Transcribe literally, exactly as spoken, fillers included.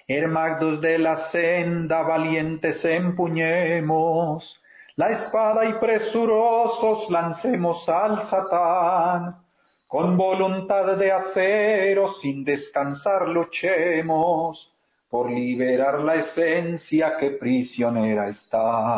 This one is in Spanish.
Hermagdos de la senda, valientes empuñemos la espada y presurosos lancemos al Satán. Con voluntad de acero, sin descansar luchemos, por liberar la esencia que prisionera está.